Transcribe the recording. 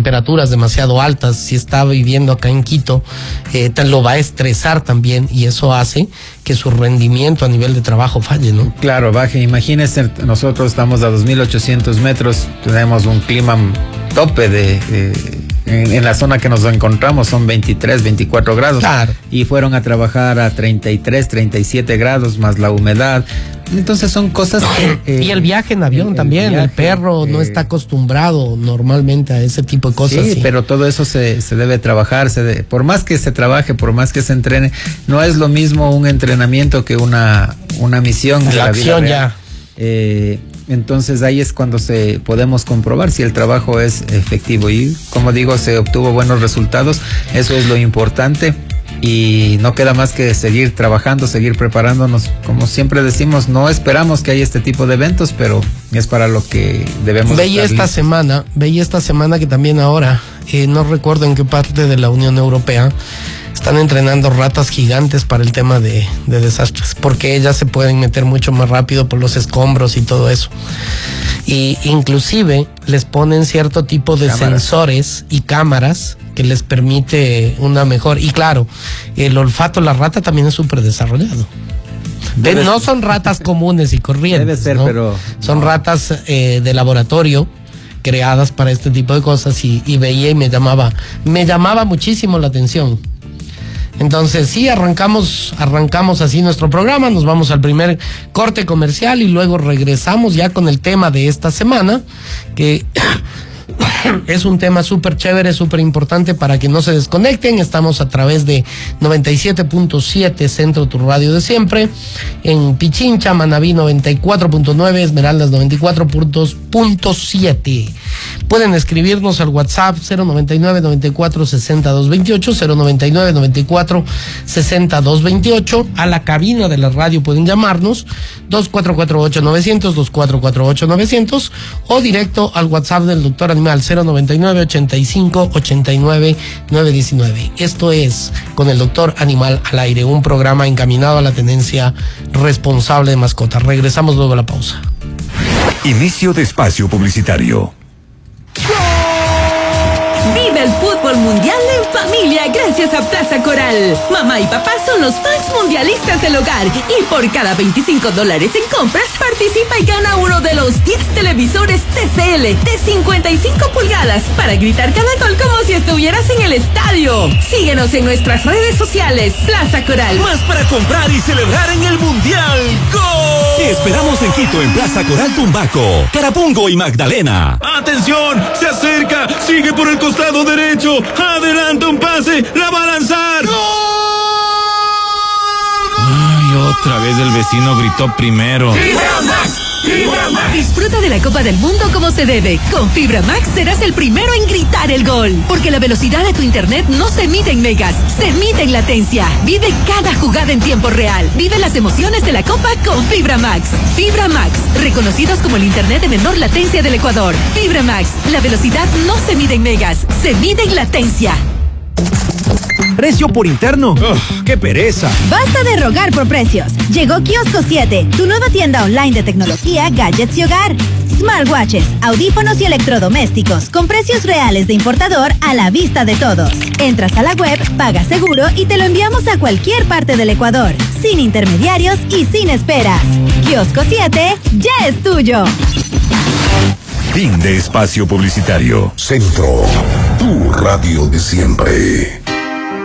temperaturas demasiado altas, si está viviendo acá en Quito, lo va a estresar también, y eso hace que su rendimiento a nivel de trabajo falle, ¿no? Claro, baje. Imagínense, nosotros estamos a 2.800 metros, tenemos un clima tope en la zona que nos encontramos son 23, 24 grados. Claro. Y fueron a trabajar a 33, 37 grados más la humedad. Entonces son cosas que... y el viaje en avión también, el perro no está acostumbrado normalmente a ese tipo de cosas. Sí, pero todo eso se debe trabajar, por más que se trabaje, por más que se entrene, no es lo mismo un entrenamiento que una misión de la acción vida real. Entonces ahí es cuando podemos comprobar si el trabajo es efectivo, y como digo, se obtuvo buenos resultados. Eso es lo importante, y no queda más que seguir trabajando, seguir preparándonos. Como siempre decimos, no esperamos que haya este tipo de eventos, pero es para lo que debemos veía esta semana que también ahora, no recuerdo en qué parte de la Unión Europea, están entrenando ratas gigantes para el tema de desastres, porque ellas se pueden meter mucho más rápido por los escombros y todo eso. Y inclusive les ponen cierto tipo de sensores y cámaras que les permite una mejor... Y claro, el olfato de la rata también es súper desarrollado. No son ratas comunes y corrientes. Debe ser, ¿no? Pero... Son ratas de laboratorio, creadas para este tipo de cosas, y veía y me llamaba muchísimo la atención. Entonces sí, arrancamos así nuestro programa, nos vamos al primer corte comercial y luego regresamos ya con el tema de esta semana, que es un tema súper chévere, súper importante para que no se desconecten. Estamos a través de 97.7 Centro, tu radio de siempre, en Pichincha, Manabí 94.9, Esmeraldas 94.7. Pueden escribirnos al WhatsApp 099-94-6228, 099-94-6228. A la cabina de la radio pueden llamarnos 2448-900, 2448-900, o directo al WhatsApp del Doctor Animal 099-85-89-919. Esto es Con el Doctor Animal al Aire, un programa encaminado a la tenencia responsable de mascotas. Regresamos luego a la pausa. Inicio de espacio publicitario. Vive el fútbol mundial en familia gracias a Plaza Coral. Mamá y papá son los más mundialistas del hogar, y por cada $25 en compras participa y gana uno de los 10 televisores TCL de 55 pulgadas para gritar cada gol como si estuvieras en el estadio. Síguenos en nuestras redes sociales. Plaza Coral. Más para comprar y celebrar en el mundial. ¡Gol! Te esperamos en Quito, en Plaza Coral Tumbaco, Carapungo y Magdalena. ¡Atención! ¡Se acerca! ¡Sigue por el costado derecho! ¡Adelanta un pase! ¡La va a lanzar! ¡Gol! Ay, otra vez el vecino gritó primero. ¡Fibra Max! ¡Fibra Max! Disfruta de la Copa del Mundo como se debe. Con Fibra Max serás el primero en gritar el gol, porque la velocidad de tu internet no se mide en megas, se mide en latencia. Vive cada jugada en tiempo real. Vive las emociones de la Copa con Fibra Max. Fibra Max, reconocidos como el internet de menor latencia del Ecuador. Fibra Max, la velocidad no se mide en megas, se mide en latencia. ¿Precio por interno? ¡Qué pereza! Basta de rogar por precios. Llegó Kiosco 7, tu nueva tienda online de tecnología, gadgets y hogar. Smartwatches, audífonos y electrodomésticos con precios reales de importador a la vista de todos. Entras a la web, pagas seguro y te lo enviamos a cualquier parte del Ecuador, sin intermediarios y sin esperas. Kiosco 7 ya es tuyo. Fin de espacio publicitario. Centro, tu radio de siempre.